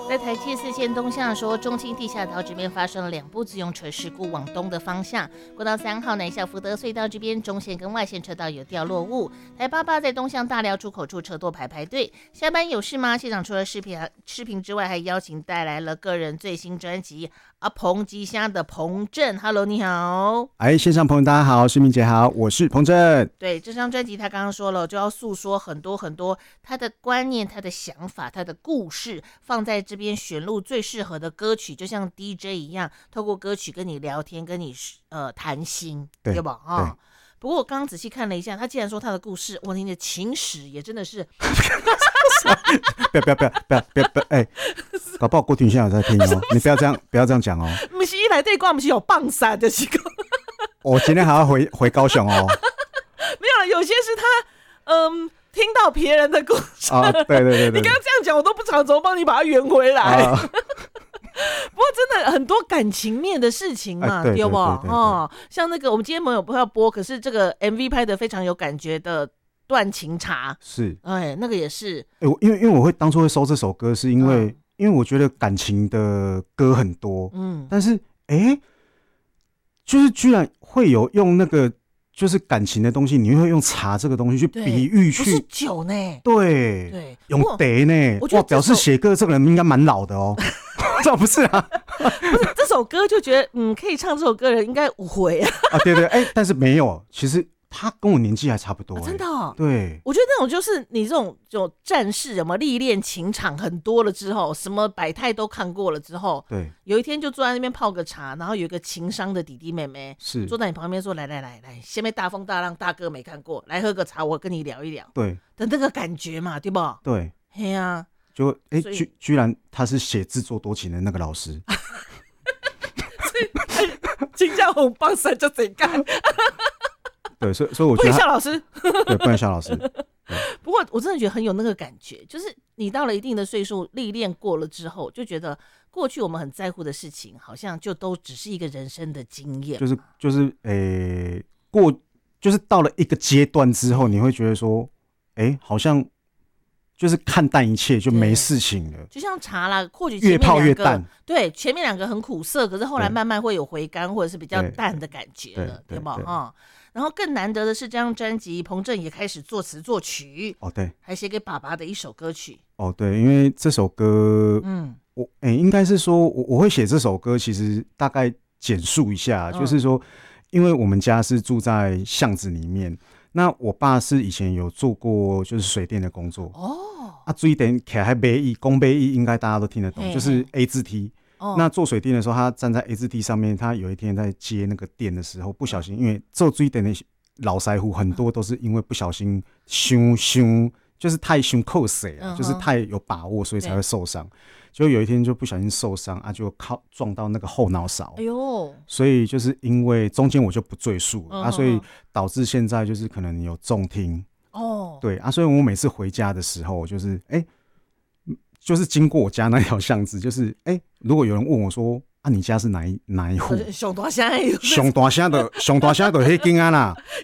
在台74线东向说，中清地下道这边发生了2部自用车事故，往东的方向，国道3号南下福德隧道这边中线跟外线车道有掉落物。台88在东向大寮出口处车多排队。下班有事吗？现场除了视频之外，还邀请带来了个人最新专辑阿彭吉祥的彭震。Hello， 你好。 线上朋友大家好，市民姐好，我是彭震。 对，这张专辑他刚刚说了，就要诉说很多他的观念、他的想法、他的故事，放在这边选录最适合的歌曲，就像 DJ 一样，透过歌曲跟你聊天，跟你谈心，对吧？啊。不过我刚刚仔细看了一下，他既然说他的故事，你的情史也真的是， 不要，搞不好郭婷现在有在听哦，你不要这样讲哦。 不是一来对光，不是有棒杀的这个。 我今天还要回高雄哦。 没有了，有些是他听到别人的故事啊，对，你刚刚这样讲，我都不知道怎么帮你把它圆回来。不过真的很多感情面的事情嘛，对不？像那个我们今天没有要播，可是这个 MV 拍的非常有感觉的断情茶，是，那个也是。 因为我当初会收这首歌，是因为我觉得感情的歌很多，但是就是居然会有用那个就是感情的东西，你会用茶这个东西去比喻，去不是酒呢？ 对，用茶呢，哇，表示写歌这个人应该蛮老的哦。这不是啊， 不是这首歌就觉得可以唱这首歌的人应该5回啊。 对，但是没有，其实他跟我年纪还差不多， 真的哦。 对， 我觉得那种就是你这种战士，有没有历练情场很多了之后，什么百态都看过了之后，对，有一天就坐在那边泡个茶，然后有一个情商的弟弟妹妹是坐在你旁边说：“来，下面大风大浪，大哥没看过，来喝个茶，我跟你聊一聊。”对的那个感觉嘛，对不？对，嘿啊。 就居然他是写自作多情的那个老师， 金家红棒山就怎干？ 对，所以我觉得不能笑老师， 对，不能笑老师。 不过我真的觉得很有那个感觉，就是你到了一定的岁数，历练过了之后，就觉得过去我们很在乎的事情，好像就都只是一个人生的经验。 就是到了一个阶段之后，你会觉得说，好像。就是看淡一切就没事情了， 就像茶啦，或许越泡越淡。 对，前面2个很苦涩，可是后来慢慢会有回甘或者是比较淡的感觉了，对吧？然后更难得的是，这张专辑彭震也开始作词作曲，对，还写给爸爸的一首歌曲。 对，因为这首歌，应该是说我会写这首歌，其实大概简述一下，就是说，因为我们家是住在巷子里面。那我爸是以前有做过就是水电的工作水电徛在北艺公北艺应该大家都听得懂，就是 A 字梯。那做水电的时候，他站在 A 字梯上面，他有一天在接那个电的时候，不小心，因为做水电的老师傅很多都是因为不小心就是太伤扣水了，就是太有把握，所以才会受伤。就有一天就不小心受伤就撞到那个后脑勺，所以就是因为中间我就不赘述了所以导致现在就是可能有重听对所以我每次回家的时候，就是就是经过我家那条巷子，就是如果有人问我说你家是哪一户？ 上大声的那间啊啦，